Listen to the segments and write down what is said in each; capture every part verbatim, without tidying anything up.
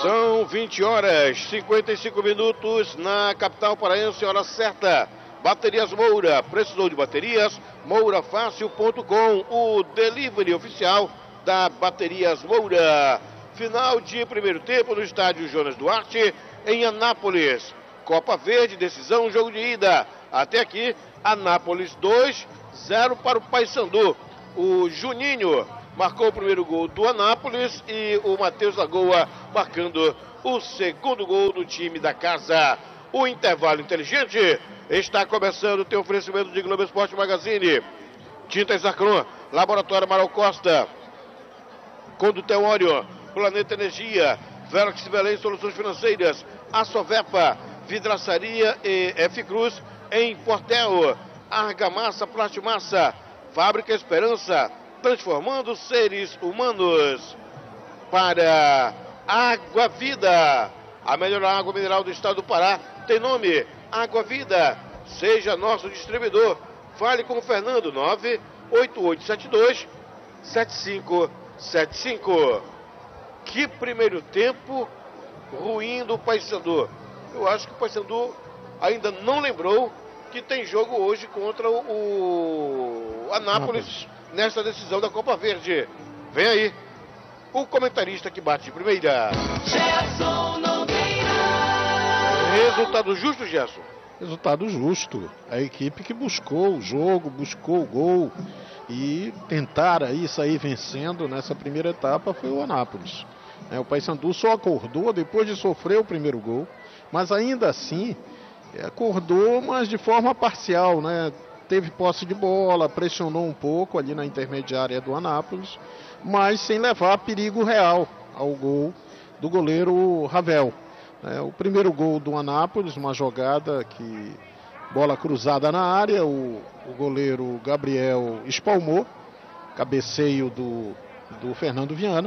São vinte horas, cinquenta e cinco minutos na capital paraense, hora certa. Baterias Moura, precisou de baterias? moura fácil ponto com, o delivery oficial da Baterias Moura. Final de primeiro tempo no estádio Jonas Duarte, em Anápolis. Copa Verde, decisão, jogo de ida. Até aqui, Anápolis dois, zero para o Paysandu. O Juninho marcou o primeiro gol do Anápolis e o Matheus Lagoa marcando o segundo gol do time da casa. O intervalo inteligente está começando. Tem oferecimento de Globo Esporte Magazine, Tintas Arcron, Laboratório Amaral Costa, Condutel Ório, Planeta Energia, Velox Belém Soluções Financeiras, Assovepa, Vidraçaria e F Cruz em Portel, Argamassa Plastimassa, Fábrica Esperança, transformando seres humanos. Para Água Vida, a melhor água mineral do estado do Pará, tem nome, Água Vida. Seja nosso distribuidor. Fale com o Fernando, nove oito oito sete dois sete cinco sete cinco. Que primeiro tempo ruim do Paysandu. Eu acho que o Paysandu ainda não lembrou que tem jogo hoje contra o, o Anápolis nesta decisão da Copa Verde. Vem aí o comentarista que bate de primeira. Gerson Nogueira. Resultado justo, Gerson? Resultado justo. A equipe que buscou o jogo, buscou o gol e tentar aí sair vencendo nessa primeira etapa foi o Anápolis. É, o Paysandu só acordou depois de sofrer o primeiro gol, mas ainda assim acordou, mas de forma parcial, né? Teve posse de bola, pressionou um pouco ali na intermediária do Anápolis, mas sem levar perigo real ao gol do goleiro Ravel. É, o primeiro gol do Anápolis, uma jogada que, bola cruzada na área, o, o goleiro Gabriel espalmou, cabeceio do, do Fernando Viana.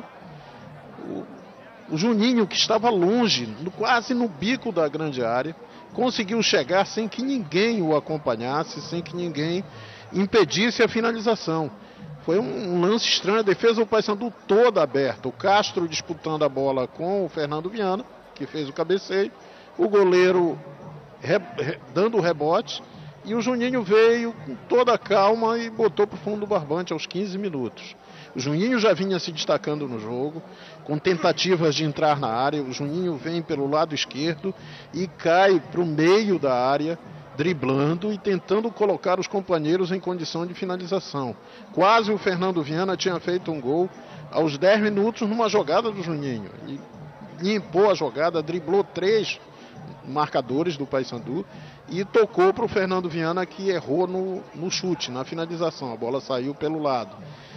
O, o Juninho, que estava longe, no, quase no bico da grande área, conseguiu chegar sem que ninguém o acompanhasse, sem que ninguém impedisse a finalização. Foi um, um lance estranho, a defesa do Paysandu toda aberta. O Castro disputando a bola com o Fernando Viana, que fez o cabeceio, o goleiro re, re, dando o rebote, e o Juninho veio com toda a calma e botou para o fundo do barbante aos quinze minutos. O Juninho já vinha se destacando no jogo, com tentativas de entrar na área. O Juninho vem pelo lado esquerdo e cai para o meio da área, driblando e tentando colocar os companheiros em condição de finalização. Quase o Fernando Viana tinha feito um gol aos dez minutos numa jogada do Juninho. Ele limpou a jogada, driblou três marcadores do Paysandu e tocou para o Fernando Viana, que errou no, no chute, na finalização. A bola saiu pelo lado.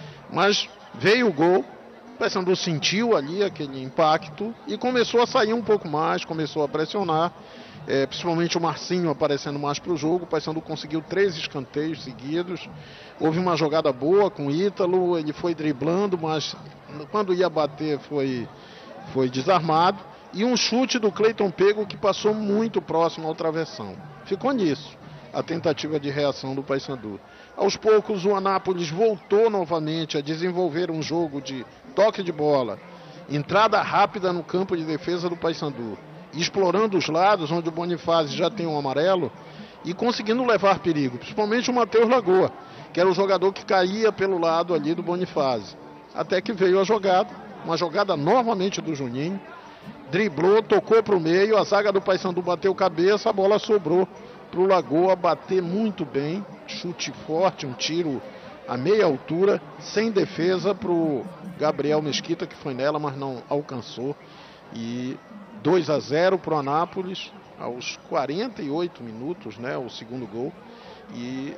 Mas veio o gol, o Paysandu sentiu ali aquele impacto e começou a sair um pouco mais, começou a pressionar, é, principalmente o Marcinho aparecendo mais para o jogo. O Paysandu conseguiu três escanteios seguidos, houve uma jogada boa com o Ítalo, ele foi driblando, mas quando ia bater foi, foi desarmado, e um chute do Cleiton Pego que passou muito próximo ao travessão. Ficou nisso a tentativa de reação do Paysandu. Aos poucos o Anápolis voltou novamente a desenvolver um jogo de toque de bola, entrada rápida no campo de defesa do Paysandu, explorando os lados onde o Bonifácio já tem um amarelo e conseguindo levar perigo, principalmente o Matheus Lagoa, que era o jogador que caía pelo lado ali do Bonifácio. Até que veio a jogada, uma jogada novamente do Juninho, driblou, tocou para o meio, a zaga do Paysandu bateu cabeça, a bola sobrou para o Lagoa bater muito bem, chute forte, um tiro a meia altura, sem defesa para o Gabriel Mesquita, que foi nela, mas não alcançou. E dois a zero para o Anápolis, aos quarenta e oito minutos, né, o segundo gol. E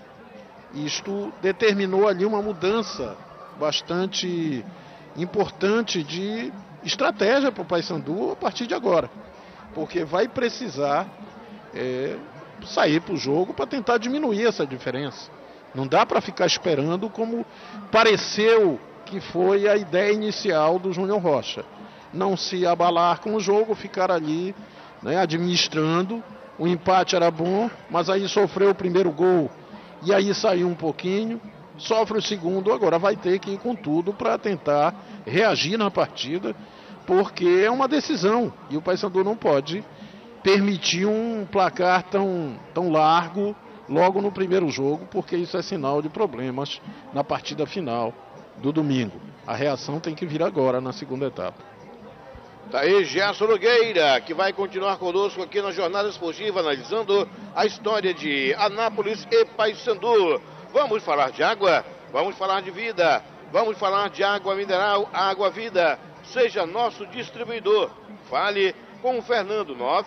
isto determinou ali uma mudança bastante importante de estratégia para o Paysandu a partir de agora, porque vai precisar é, sair para o jogo para tentar diminuir essa diferença. Não dá para ficar esperando como pareceu que foi a ideia inicial do Júnior Rocha. Não se abalar com o jogo, ficar ali, né, administrando. O empate era bom, mas aí sofreu o primeiro gol e aí saiu um pouquinho, sofre o segundo, agora vai ter que ir com tudo para tentar reagir na partida, porque é uma decisão e o Paysandu não pode permitir um placar tão, tão largo logo no primeiro jogo, porque isso é sinal de problemas na partida final do domingo. A reação tem que vir agora na segunda etapa. Tá aí Gerson Nogueira, que vai continuar conosco aqui na Jornada Esportiva, analisando a história de Anápolis e Paysandu. Vamos falar de água, vamos falar de vida, vamos falar de água mineral, água vida. Seja nosso distribuidor. Fale com o Fernando nove